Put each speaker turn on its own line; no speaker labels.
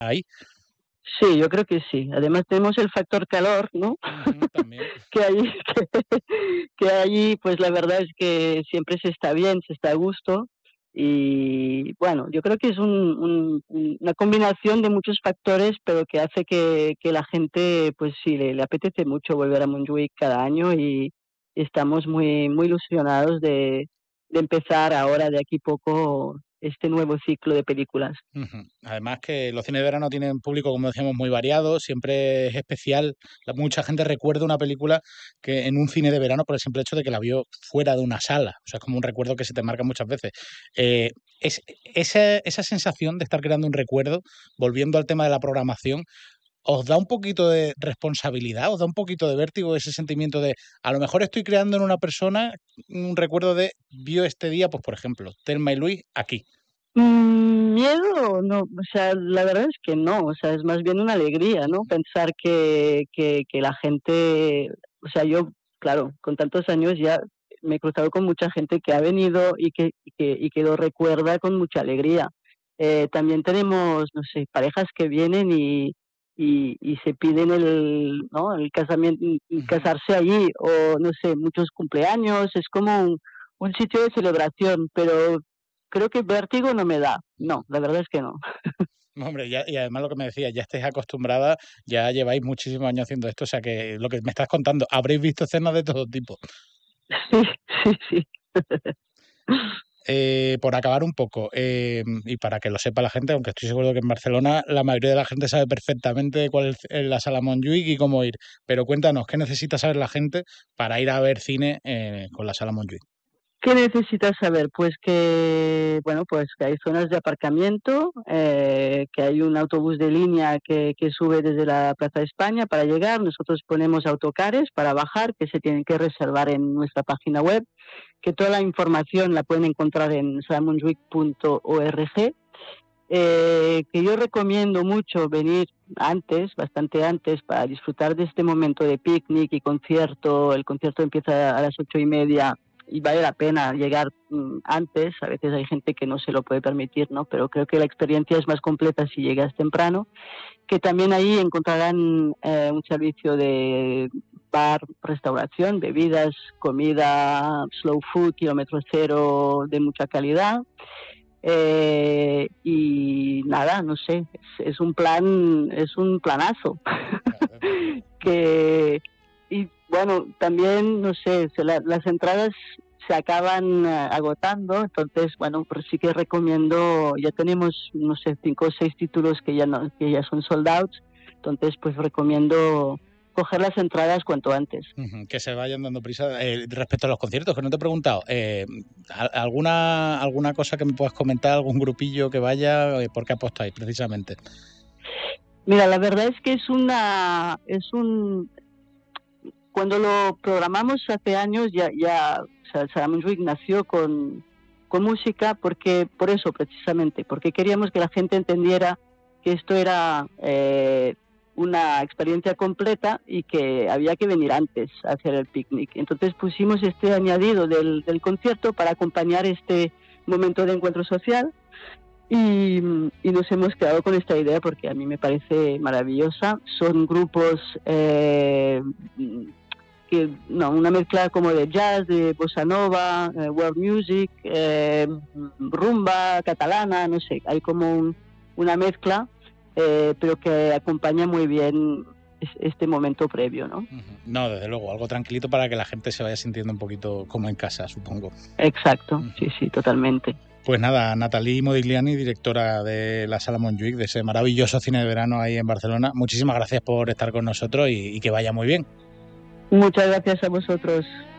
ahí.
Sí, yo creo que sí. Además tenemos el factor calor, ¿no?
También.
que allí, que allí, pues la verdad es que siempre se está bien, se está a gusto. Y bueno, yo creo que es una combinación de muchos factores, pero que hace que la gente, pues sí, le apetece mucho volver a Montjuic cada año y estamos muy ilusionados de empezar ahora, de aquí poco, este nuevo ciclo de películas.
Además que los cines de verano tienen público, como decíamos, muy variado, siempre es especial. Mucha gente recuerda una película que en un cine de verano por el simple hecho de que la vio fuera de una sala. O sea, es como un recuerdo que se te marca muchas veces. Esa sensación de estar creando un recuerdo, volviendo al tema de la programación, ¿os da un poquito de responsabilidad? ¿Os da un poquito de vértigo ese sentimiento de, a lo mejor estoy creando en una persona un recuerdo de, vio este día, pues por ejemplo, Thelma y Luis aquí?
Miedo, no, o sea, la verdad es que no, o sea, es más bien una alegría, ¿no? Pensar que la gente, o sea, yo, claro, con tantos años ya me he cruzado con mucha gente que ha venido y que lo recuerda con mucha alegría. También tenemos, no sé, parejas que vienen y se piden ¿no? El casamiento, casarse allí, o no sé, muchos cumpleaños, es como un sitio de celebración, pero creo que vértigo no me da. No, la verdad es que no.
Hombre, y además lo que me decías, ya estáis acostumbrada, ya lleváis muchísimos años haciendo esto, o sea que lo que me estás contando, habréis visto escenas de todo tipo.
Sí, sí, sí.
Por acabar un poco, y para que lo sepa la gente, aunque estoy seguro que en Barcelona la mayoría de la gente sabe perfectamente cuál es la sala Montjuic y cómo ir, pero cuéntanos, ¿qué necesita saber la gente para ir a ver cine con la sala Montjuic?
¿Qué necesitas saber? Pues bueno, pues que hay zonas de aparcamiento, que hay un autobús de línea que sube desde la Plaza de España para llegar. Nosotros ponemos autocares para bajar, que se tienen que reservar en nuestra página web, que toda la información la pueden encontrar en salamontjuic.org. Que yo recomiendo mucho venir antes, bastante antes, para disfrutar de este momento de picnic y concierto. El concierto empieza a las 8:30 y vale la pena llegar antes. A veces hay gente que no se lo puede permitir, ¿no? Pero creo que la experiencia es más completa si llegas temprano. Que también ahí encontrarán un servicio de bar, restauración, bebidas, comida, slow food, kilómetro cero, de mucha calidad. Y nada, no sé, es un planazo. que Y bueno, también, no sé, las entradas se acaban agotando, entonces, bueno, pues sí que recomiendo, ya tenemos, no sé, 5 o 6 títulos que ya no, que ya son sold out, entonces pues recomiendo coger las entradas cuanto antes.
Que se vayan dando prisa. Respecto a los conciertos, que no te he preguntado, ¿alguna cosa que me puedas comentar, algún grupillo que vaya, por qué apostáis precisamente?
Mira, la verdad es que cuando lo programamos hace años, o sea, Sala Montjuic nació con música, por eso precisamente, porque queríamos que la gente entendiera que esto era una experiencia completa y que había que venir antes a hacer el picnic. Entonces pusimos este añadido del concierto para acompañar este momento de encuentro social. Y nos hemos quedado con esta idea porque a mí me parece maravillosa. Son grupos una mezcla como de jazz, de bossa nova, world music, rumba catalana, no sé, hay como una mezcla, pero que acompaña muy bien este momento previo, ¿no?
No, desde luego, algo tranquilito para que la gente se vaya sintiendo un poquito como en casa, supongo.
Exacto, sí, totalmente.
Pues nada, Nathalie Modigliani, directora de la Sala Montjuic, de ese maravilloso cine de verano ahí en Barcelona, muchísimas gracias por estar con nosotros y que vaya muy bien.
Muchas gracias a vosotros.